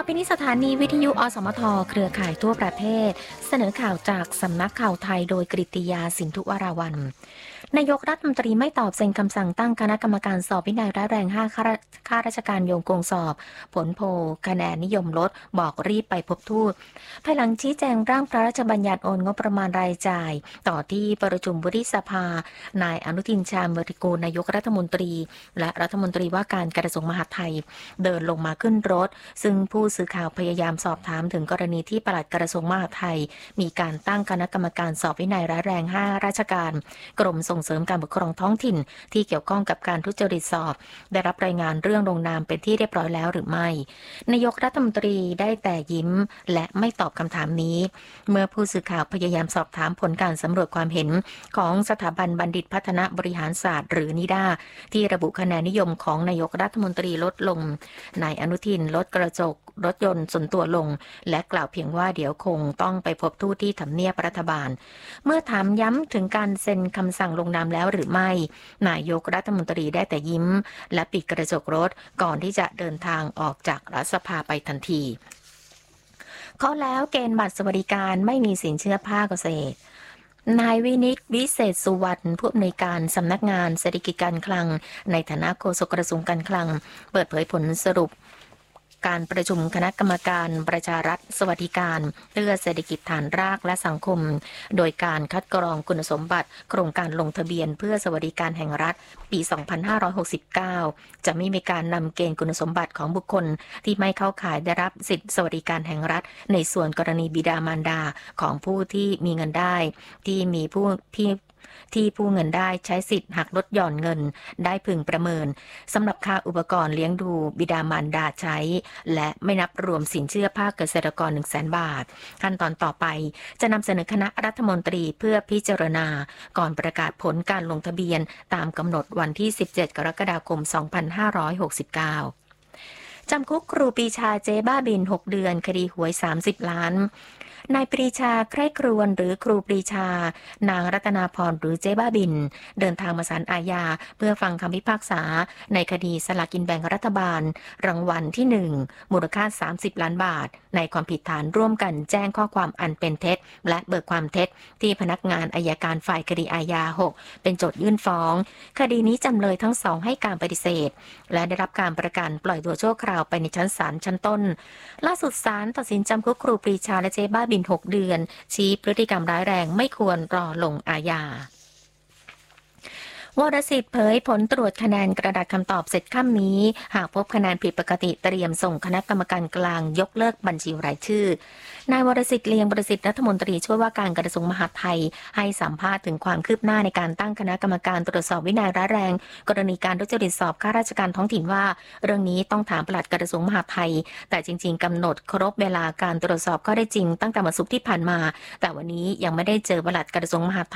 อไปนี้สถานีวิทยุอสมทเครือข่ายทั่วประเทศเสนอข่าวจากสำนักข่าวไทยโดยกฤติยาสินธุวราวัลย์นายกรัฐมนตรีไม่ตอบเซ็นคำสั่งตั้งคณะกรรมการสอบวินัยร้ายแรง5ข้าราชการโยงโกงสอบผลโพลคะแนนนิยมลดบอกรีบไปพบทูตภายหลังชี้แจงร่างพระราชบัญญัติโอนงบประมาณรายจ่ายต่อที่ประชุมวุฒิสภานายอนุทินชาญวิรากูลนายกรัฐมนตรีและรัฐมนตรีว่าการกระทรวงมหาดไทยเดินลงมาขึ้นรถซึ่งผู้สื่อข่าวพยายามสอบถามถึงกรณีที่ปลัดกระทรวงมหาดไทยมีการตั้งคณะกรรมการสอบวินัยร้ายแรง5ราชการกรมส่งเสริมการปกครองท้องถิ่นที่เกี่ยวข้องกับการทุจริตสอบได้รับรายงานเรื่องลงนามเป็นที่เรียบร้อยแล้วหรือไม่นายกรัฐมนตรีได้แต่ยิ้มและไม่ตอบคำถามนี้เมื่อผู้สื่อข่าวพยายามสอบถามผลการสำรวจความเห็นของสถาบันบัณฑิตพัฒนาบริหารศาสตร์หรือนิด้าที่ระบุคะแนนนิยมของนายกรัฐมนตรีลดลงนายอนุทินลดกระจกรถยนต์ส่วนตัวลงและกล่าวเพียงว่าเดี๋ยวคงต้องไปพบทูตที่ทำเนียบรัฐบาลเมื่อถามย้ำถึงการเซ็นคำสั่งลงนามแล้วหรือไม่นายกรัฐมนตรีได้แต่ยิ้มและปิดกระจกรถก่อนที่จะเดินทางออกจากรัฐสภาไปทันทีข้อแล้วเกณฑ์บัตรสวัสดิการไม่มีสินเชื่อภาคเกษตรนายวินิตวิเศษสุวรรณผู้อำนวยการสำนักงานเศรษฐกิจการคลังในฐานะโฆษกกระทรวงการคลังเปิดเผยผลสรุปการประชุมคณะกรรมการประชารัฐสวัสดิการเพื่อเศรษฐกิจฐานรากและสังคมโดยการคัดกรองคุณสมบัติโครงการลงทะเบียนเพื่อสวัสดิการแห่งรัฐปี 2569 จะไม่มีการนำเกณฑ์คุณสมบัติของบุคคลที่ไม่เข้าข่ายได้รับสิทธิสวัสดิการแห่งรัฐในส่วนกรณีบิดามารดาของผู้ที่มีเงินได้ที่มีผู้เงินได้ใช้สิทธิ์หักลดหย่อนเงินได้พึงประเมินสำหรับค่าอุปกรณ์เลี้ยงดูบิดามารดาใช้และไม่นับรวมสินเชื่อภาคเกษตรกร 100,000 บาทขั้นตอนต่อไปจะนำเสนอคณะรัฐมนตรีเพื่อพิจารณาก่อนประกาศผลการลงทะเบียนตามกำหนดวันที่ 17 กรกฎาคม 2569 จำคุกครูปรีชาเจ๊บ้าบิน 6 เดือนคดีหวย 30 ล้านนายปรีชาใคร่ครวญหรือครูปรีชานางรัตนาพรหรือเจ๊บ้าบินเดินทางมาศาลอาญาเพื่อฟังคำพิพากษาในคดีสลากกินแบ่งรัฐบาลรางวัลที่1มูลค่า30 ล้านบาทในความผิดฐานร่วมกันแจ้งข้อความอันเป็นเท็จและเบิกความเท็จที่พนักงานอัยการฝ่ายคดีอาญา6เป็นโจทยื่นฟ้องคดีนี้จำเลยทั้งสองให้การปฏิเสธและได้รับการประกันปล่อยตัวชั่วคราวไปในชั้นศาลชั้นต้นล่าสุดศาลตัดสินจำคุกครูปรีชาและเจ๊บ้าบิน 6 เดือนชี้พฤติกรรมร้ายแรงไม่ควรรอลงอาญาวรสิทธิ์เผยผลตรวจคะแนนกระดาษคำตอบเสร็จค่ำนี้หากพบคะแนนผิดปกติเตรียมส่งคณะกรรมการกลางยกเลิกบัญชีรายชื่อนายวรสิทธิ์เลียงประสิทธิ์รัฐมนตรีช่วยว่าการกระทรวงมหาดไทยให้สัมภาษณ์ถึงความคืบหน้าในการตั้งคณะกรรมการตรวจสอบวินัยร้ายแรงกรณีการทุจริตสอบข้าราชการท้องถิ่นว่าเรื่องนี้ต้องถามปลัดกระทรวงมหาดไทยแต่จริงๆกำหนดครบเวลาการตรวจสอบข้อได้จริงตั้งแต่วันศุกร์ที่ผ่านมาแต่วันนี้ยังไม่ได้เจอปลัดกระทรวงมหาดไทย